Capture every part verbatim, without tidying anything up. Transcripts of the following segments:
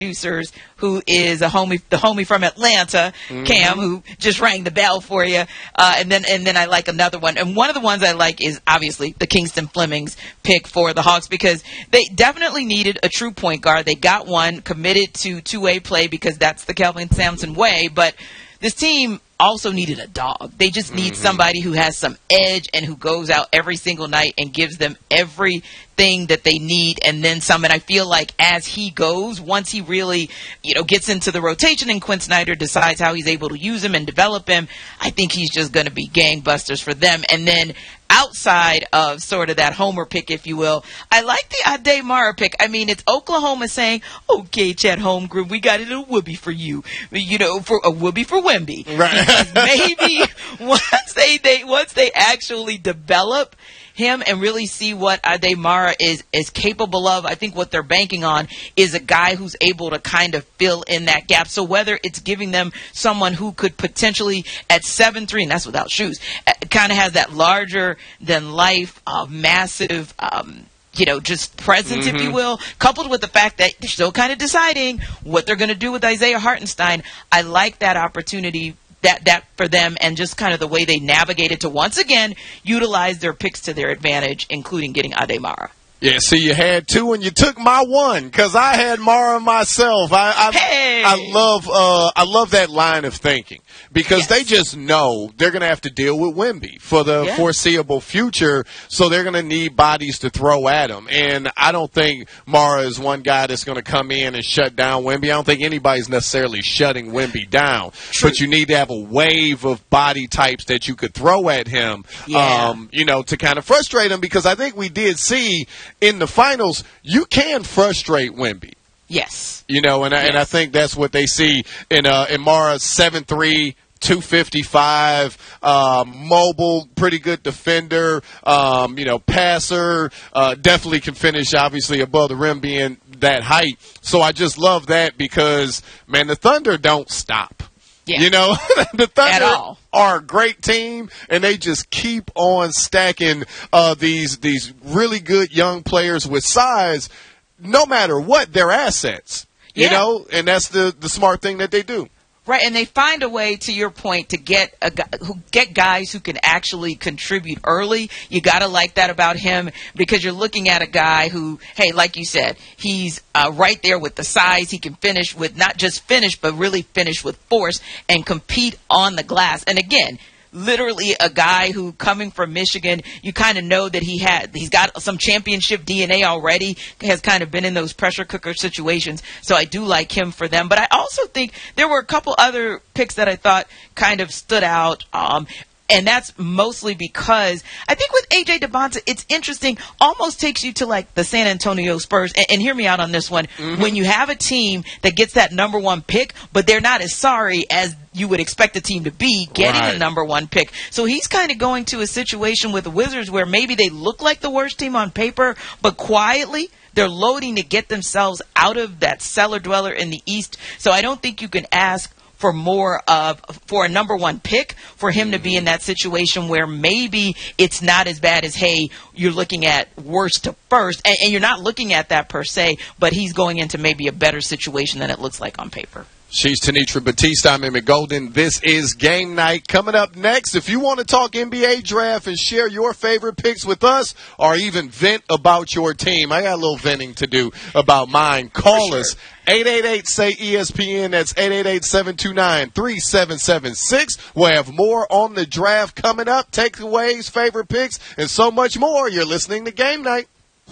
producers, who is a homie, the homie from Atlanta, mm-hmm. Cam, who just rang the bell for you. Uh, and then, and then I like another one. And one of the ones I like is obviously the Kingston Flemings pick for the Hawks, because they definitely needed a true point guard. They got one, committed to two-way play because that's the Kelvin Sampson way. But this team also needed a dog. They just need mm-hmm. somebody who has some edge and who goes out every single night and gives them everything that they need and then some. And I feel like as he goes, once he really, you know, gets into the rotation and Quinn Snyder decides how he's able to use him and develop him, I think he's just going to be gangbusters for them. And then outside of sort of that homer pick, if you will, I like the Ade Mara pick. I mean, it's Oklahoma saying, okay, Chet Holmgren, we got a little whoopee for you. You know, for a whoopee for Wemby. Right. Maybe once they, they once they actually develop him and really see what Ade Mara is is capable of, I think what they're banking on is a guy who's able to kind of fill in that gap. So whether it's giving them someone who could potentially at seven three, and that's without shoes, kind of has that larger than life, uh, massive, um, you know, just presence, mm-hmm. if you will, coupled with the fact that they're still kind of deciding what they're going to do with Isaiah Hartenstein. I like that opportunity that that for them, and just kind of the way they navigated to once again utilize their picks to their advantage, including getting Ade Mara. Yeah, see, you had two and you took my one, because I had Mara myself. I I, hey! I love uh, I love that line of thinking, because yes. they just know they're going to have to deal with Wemby for the yeah. foreseeable future, so they're going to need bodies to throw at him. And I don't think Mara is one guy that's going to come in and shut down Wemby. I don't think anybody's necessarily shutting Wemby down, True. But you need to have a wave of body types that you could throw at him, yeah. um, you know, to kind of frustrate him, because I think we did see in the finals, you can frustrate Wemby. Yes. You know, and, yes. I, and I think that's what they see in uh, in Mara's seven three, two fifty-five, um, mobile, pretty good defender, um, you know, passer, uh, definitely can finish, obviously, above the rim being that height. So I just love that because, man, the Thunder don't stop. Yeah. You know, the Thunder are a great team, and they just keep on stacking uh, these these really good young players with size, no matter what their assets. You yeah. know, and that's the, the smart thing that they do. Right, and they find a way, to your point, to get a who get guys who can actually contribute early. You got to like that about him, because you're looking at a guy who, hey, like you said, he's uh, right there with the size. He can finish with not just finish, but really finish with force and compete on the glass. And again, literally a guy who, coming from Michigan, you kind of know that he had, he's got some championship D N A already, has kind of been in those pressure cooker situations. So I do like him for them. But I also think there were a couple other picks that I thought kind of stood out. Um, And that's mostly because I think with A J Debonta, it's interesting, almost takes you to like the San Antonio Spurs. And, and hear me out on this one. Mm-hmm. When you have a team that gets that number one pick, but they're not as sorry as you would expect a team to be getting right. a number one pick. So he's kind of going to a situation with the Wizards where maybe they look like the worst team on paper, but quietly they're loading to get themselves out of that cellar dweller in the East. So I don't think you can ask for more of, for a number one pick, for him to be in that situation where maybe it's not as bad as, hey, you're looking at worst to first, and, and you're not looking at that per se, but he's going into maybe a better situation than it looks like on paper. She's Tenitra Batista. I'm Emmett Golden. This is Game Night. Coming up next, if you want to talk N B A draft and share your favorite picks with us, or even vent about your team, I got a little venting to do about mine. Call us. eight eight eight, say E S P N. That's eight eight eight, seven two nine, three seven seven six. We'll have more on the draft coming up, takeaways, favorite picks, and so much more. You're listening to Game Night.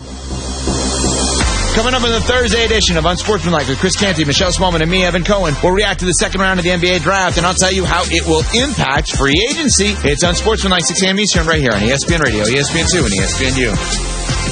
Coming up in the Thursday edition of Unsportsmanlike with Chris Canty, Michelle Smallman, and me, Evan Cohen, we'll react to the second round of the N B A draft, and I'll tell you how it will impact free agency. It's Unsportsmanlike, six a.m. Eastern, right here on E S P N Radio, E S P N two, and E S P N U.